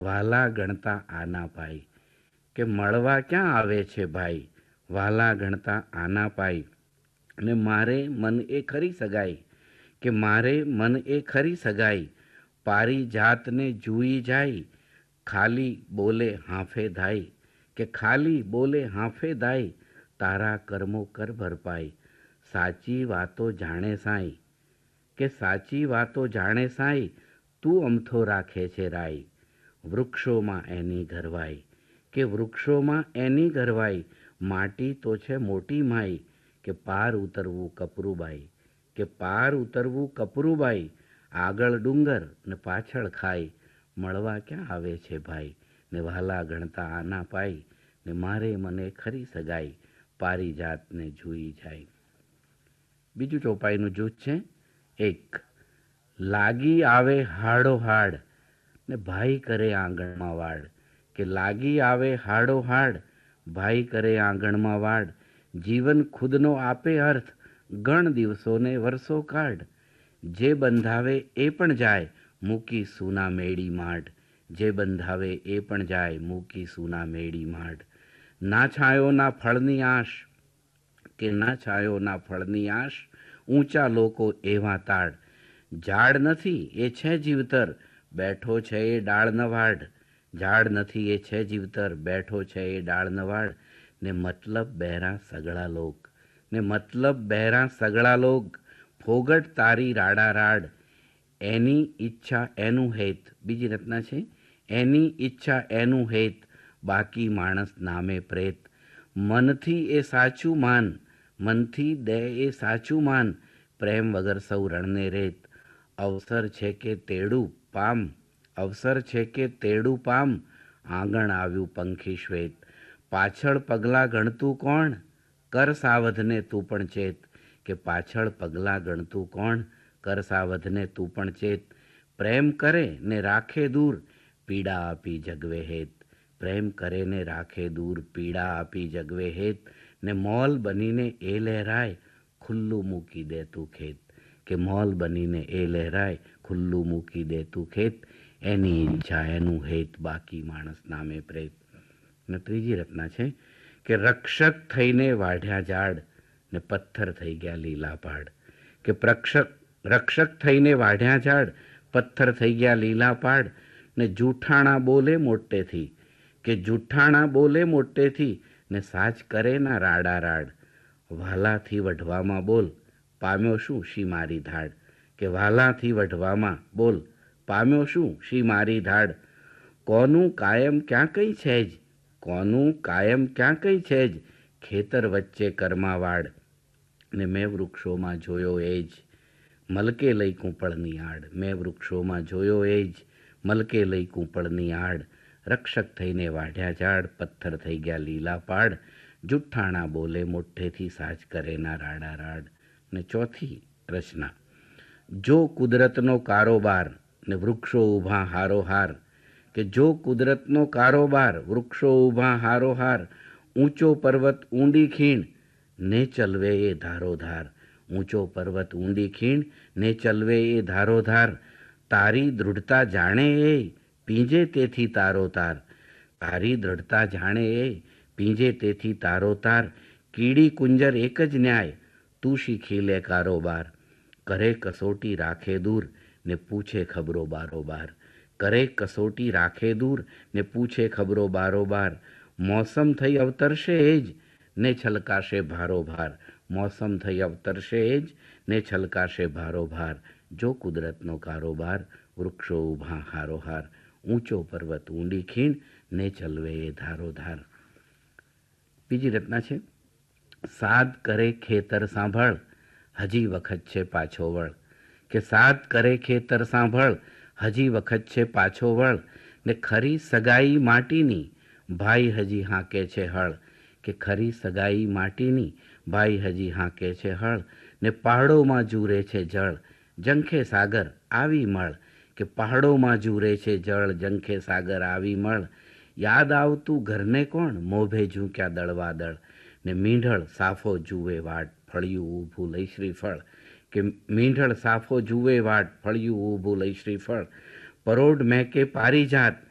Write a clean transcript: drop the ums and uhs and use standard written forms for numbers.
વાલા ગણતા આના પાઈ, કે મળવા ક્યાં આવે છે ભાઈ, વાલા ગણતા આના પાઈ. અને મારે મન એ ખરી સગાઈ, કે મારે મન એ ખરી સગાઈ, પારી જાતને જુઈ જાય, ખાલી બોલે હાંફે ધાય, કે ખાલી બોલે હાંફે દાય, તારા કર્મો કર ભરપાઈ, સાચી વાતો જાણે સાઈ, કે સાચી વાતો જાણે સાઈ, તું અમથો રાખે છે રાઈ, વૃક્ષોમાં એની ઘરવાઈ, કે વૃક્ષોમાં એની ઘરવાઈ, માટી તો છે મોટી માઈ, કે પાર ઉતરવું કપરુબાઈ, કે પાર ઉતરવું કપરુબાઈ, આગળ ડુંગર ને પાછળ ખાઈ, મળવા ક્યાં આવે છે ભાઈ, ને વહાલા ગણતા આના પાઈ, ને મારે મને ખરી સગાઈ, પારિજાતને જુઈ જાય. બીજું ચોપાઈનું જૂથ છે. એક, લાગી આવે હાડો હાડ, ને ભાઈ કરે આંગણમાં વાડ, કે લાગી આવે હાડો હાડ, ભાઈ કરે આંગણમાં વાડ, જીવન ખુદનો આપે અર્થ, ગણ દિવસોને વર્ષો કાઢ, જે બંધાવે એ પણ જાય, મૂકી સૂના મેળી માઢ, જે બંધાવે એ પણ જાય, મૂકી સૂના મેળી માઢ. ના છાયો ના ફળની આશ, કે ના છાયો ના ફળની આશ, ઊંચા લોકો એવા તાડ, ઝાડ નથી એ છે જીવતર, બેઠો છે એ ડાળ નવાડ, ઝાડ નથી એ છે જીવતર, બેઠો છે એ ડાળ નવાડ, ને મતલબ બહેરા સગળા લોક, ને મતલબ બહેરા સગળા લોક, ફોગટ તારી રાડા રાડ, એની ઈચ્છા એનું હેત. બીજી રચના છે. એની ઈચ્છા એનું હેત, બાકી માણસ નામે પ્રેત, મનથી એ સાચું માન, મનથી દે એ સાચું માન, પ્રેમ વગર સૌ રણને રેત, અવસર છે કે તેડું પામ, અવસર છે કે તેડું પામ, આંગણ આવ્યું પંખી શ્વેત, પાછળ પગલાં ગણતું કોણ, કર સાવધને તું પણ ચેત, કે પાછળ પગલાં ગણતું કોણ, કર સાવધને તું પણ ચેત, પ્રેમ કરે ને રાખે દૂર, પીડા આપી જગવે હેત, પ્રેમ કરે ને રાખે દૂર, પીડા આપી જગવે હેત, ને મોલ બનીને એ લહેરાય, ખુલ્લું મૂકી દે તું ખેત, કે મોલ બનીને એ લહેરાય, ખુલ્લું મૂકી દે તું ખેત, એની ઈચ્છા એનું હેત, બાકી માણસ નામે પ્રેત. ને ત્રીજી રચના છે. કે રક્ષક થઈને વાઢ્યા ઝાડ, ને પથ્થર થઈ ગયા લીલા પાડ, કે રક્ષક થઈને વાઢ્યા ઝાડ, પથ્થર થઈ ગયા લીલા પાડ, ને જૂઠાણા બોલે મોટેથી, કે જૂઠાણા બોલે મોટેથી, ને સાચ કરે ના રાડા રાડ, વાલાથી વઢવામાં બોલ, પામ્યો શું શી મારી ધાડ, કે વાલાથી વઢવામાં બોલ, પામ્યો શું શી મારી ધાડ, કોનું કાયમ ક્યાં કઈ છે જ, કોનું કાયમ ક્યાં કઈ છે જ, ખેતર વચ્ચે કર્માવાડ, ને મેં વૃક્ષોમાં જોયો એ જ, મલકે લઈ કૂંપળની આડ, મેં વૃક્ષોમાં જોયો એ જ, મલકે લઈ કૂંપળની આડ, રક્ષક થઈને વાઢ્યા ઝાડ, પથ્થર થઈ ગયા લીલા પાડ, જુઠ્ઠાણા બોલે મોઠેથી, સાચ કરે ના રાડા રાડ. ને ચોથી રચના. જો કુદરતનો કારોબાર, ને વૃક્ષો ઊભા હારોહાર, કે જો કુદરતનો કારોબાર, વૃક્ષો ઊભા હારોહાર, ઊંચો પર્વત ઊંડી ખીણ, ને ચલવે એ ધારોધાર, ઊંચો પર્વત ઊંડી ખીણ, ને ચલવે એ ધારોધાર, તારી દૃઢતા જાણે એ, પીંજે તેથી તારો તાર, તારી દૃઢતા જાણે એ, પીંજે તેથી તારો તાર, કીડી કુંજર એક જ ન્યાય, તું શીખી લે કારોબાર, કરે કસોટી રાખે દૂર, ને પૂછે ખબરો બારોબાર, કરે કસોટી રાખે દૂર, ને પૂછે ખબરો બારોબાર, મોસમ થઈ અવતરશે એ જ, ને છલકાશે ભારોભાર, મોસમ થઈ અવતરશે એ જ, ને છલકાશે ભારોભાર, જો કુદરતનો કારોબાર, વૃક્ષો ઊભા હારોહાર, ઊંચો પર્વત ઊંડી ખીણ, ને ચલવે એ ધારોધાર. બીજી રચના છે. સાદ કરે ખેતર સાંભળ, હજી વખત છે પાછો વળ, કે સાદ કરે ખેતર સાંભળ, હજી વખત છે પાછો વળ, ને ખરી સગાઈ માટીની, ભાઈ હજી હાંકે છે હળ, કે ખરી સગાઈ માટીની, ભાઈ હજી હાંકે છે હળ, ને પહાડોમાં જુરે છે જળ, જંખે સાગર આવી મળ, કે પહાડોમાં જુરે છે જળ, જંખે સાગર આવી મળ, યાદ આવતું ઘરને કોણ, મોભે ઝૂક્યા દળવા દળ, ને મીંઢળ સાફો જુએ વાટ, ફળિયું ઊભું લઈ શ્રીફળ, કે મીંઢળ સાફો જુએ વાટ, ફળિયું ઊભું લઈ શ્રીફળ, પરોઢ મેં કે પારિજાત,